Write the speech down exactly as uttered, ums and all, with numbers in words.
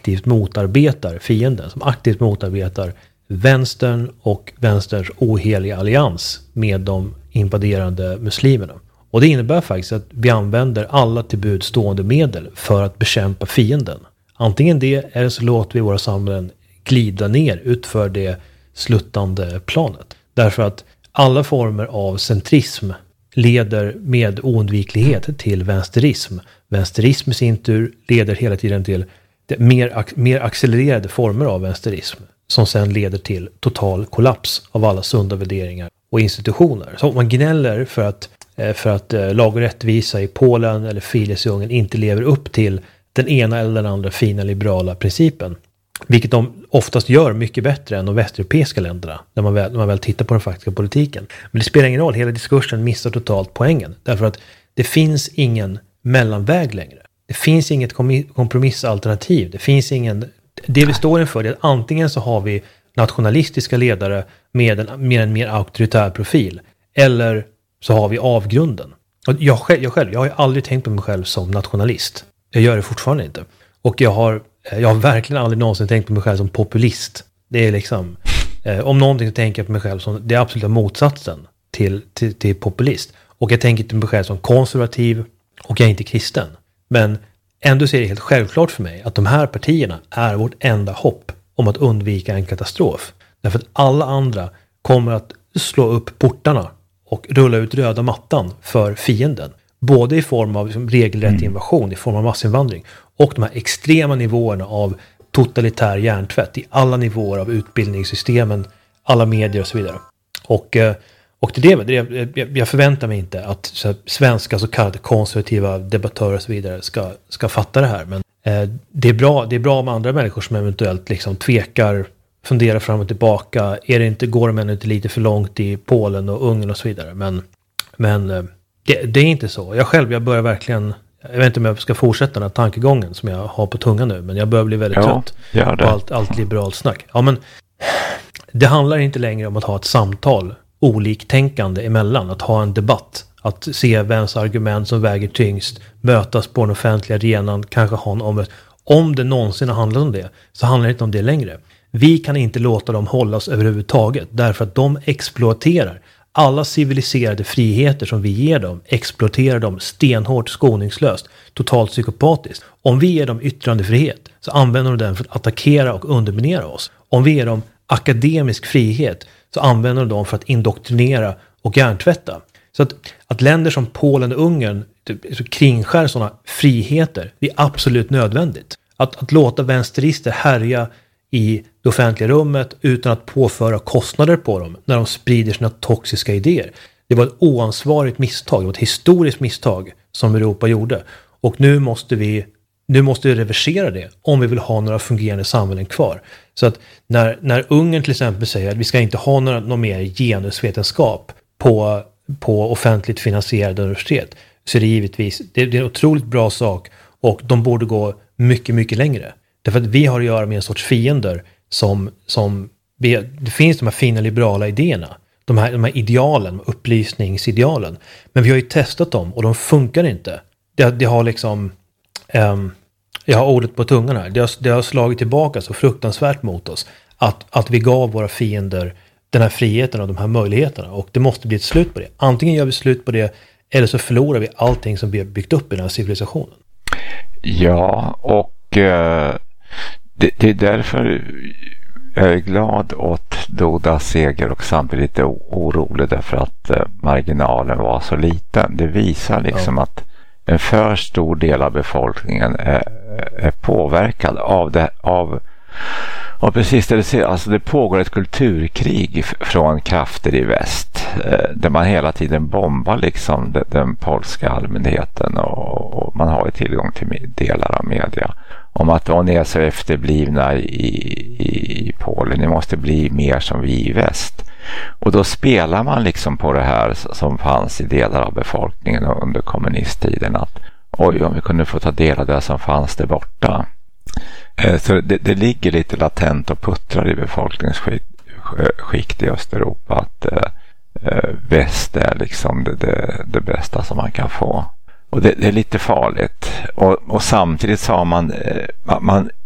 aktivt motarbetar fienden, som aktivt motarbetar vänstern och vänsterns oheliga allians med de invaderande muslimerna. Och det innebär faktiskt att vi använder alla till bud stående medel för att bekämpa fienden. Antingen det, eller så låter vi våra samhällen glida ner utför det sluttande planet. Därför att alla former av centrism leder med oundviklighet till vänsterism. Vänsterism i sin tur leder hela tiden till mer, mer accelererade former av vänsterism, som sen leder till total kollaps av alla sunda värderingar och institutioner. Så om man gnäller för att, för att lag och rättvisa i Polen eller Filius i Ungern inte lever upp till den ena eller den andra fina liberala principen, vilket de oftast gör mycket bättre än de västeuropeiska länderna när man väl, när man väl tittar på den faktiska politiken. Men det spelar ingen roll, hela diskursen missar totalt poängen. Därför att det finns ingen mellanväg längre. Det finns inget kompromissalternativ. Det finns ingen... Det vi står inför är att antingen så har vi nationalistiska ledare med en, med en mer auktoritär profil, eller så har vi avgrunden. Och jag, själv, jag själv, jag har ju aldrig tänkt på mig själv som nationalist. Jag gör det fortfarande inte. Och jag har, jag har verkligen aldrig någonsin tänkt på mig själv som populist. Det är liksom, eh, om någonting så tänker jag på mig själv som det absoluta motsatsen till, till, till populist. Och jag tänker inte på mig själv som konservativ, och jag är inte kristen. Men ändå så är det helt självklart för mig att de här partierna är vårt enda hopp om att undvika en katastrof. Därför att alla andra kommer att slå upp portarna och rulla ut röda mattan för fienden. Både i form av liksom regelrätt invasion, i form av massinvandring, och de här extrema nivåerna av totalitär hjärntvätt i alla nivåer av utbildningssystemen, alla medier och så vidare. Och, och det är det, jag förväntar mig inte att så här, svenska så kallade konservativa debattörer och så vidare ska, ska fatta det här. Men eh, det, är bra, det är bra med andra människor som eventuellt liksom tvekar, funderar fram och tillbaka. Är det inte, går de ännu inte lite för långt i Polen och Ungern och så vidare. Men, men det, det är inte så. Jag själv, jag börjar verkligen... Jag vet inte om jag ska fortsätta den här tankegången som jag har på tungan nu, men jag börjar bli väldigt ja, trött på allt, allt liberalt snack. Ja, men det handlar inte längre om att ha ett samtal oliktänkande emellan, att ha en debatt, att se vems argument som väger tyngst, mötas på den offentliga arenan, kanske ha en omröstning. Om det någonsin har handlat om det, så handlar det inte om det längre. Vi kan inte låta dem hållas överhuvudtaget, därför att de exploaterar alla civiliserade friheter som vi ger dem, exploaterar dem stenhårt, skoningslöst, totalt psykopatiskt. Om vi ger dem yttrandefrihet så använder de den för att attackera och underminera oss. Om vi ger dem akademisk frihet så använder de dem för att indoktrinera och hjärntvätta. Så att, att länder som Polen och Ungern typ, kringskär sådana friheter, det är absolut nödvändigt. Att, att låta vänsterister härja i det offentliga rummet utan att påföra kostnader på dem när de sprider sina toxiska idéer. Det var ett oansvarigt misstag, det var ett historiskt misstag som Europa gjorde. Och nu måste vi, nu måste vi reversera det om vi vill ha några fungerande samhällen kvar. Så att när, när Ungern till exempel säger att vi ska inte ha några, någon mer genusvetenskap på, på offentligt finansierade universitet, så är det givetvis det, det är en otroligt bra sak, och de borde gå mycket, mycket längre. Därför att vi har att göra med en sorts fiender som, som vi, det finns de här fina liberala idéerna, de här, de här idealen, upplysningsidealen, men vi har ju testat dem och de funkar inte. Det, det har liksom um, jag har ordet på tungan här, det har, det har slagit tillbaka så fruktansvärt mot oss att, att vi gav våra fiender den här friheten och de här möjligheterna, och det måste bli ett slut på det. Antingen gör vi slut på det, eller så förlorar vi allting som vi har byggt upp i den här civilisationen. Ja, och uh... Det, det är därför jag är glad åt Dudas seger och samtidigt lite orolig därför att eh, marginalen var så liten. Det visar liksom ja. att en för stor del av befolkningen är, är påverkad av det, av, av precis det, det, alltså det pågår ett kulturkrig från krafter i väst eh, där man hela tiden bombar liksom den, den polska allmänheten, och, och man har ju tillgång till delar av media om att de är så efterblivna i, i, i Polen, ni måste bli mer som vi i väst. Och då spelar man liksom på det här som fanns i delar av befolkningen under kommunisttiden, att oj, om vi kunde få ta del av det som fanns där borta. Eh, så det, det ligger lite latent och puttrar i befolkningsskikt i Östeuropa att eh, väst är liksom det, det, det bästa som man kan få. Och det, det är lite farligt. Och, och samtidigt så har man, man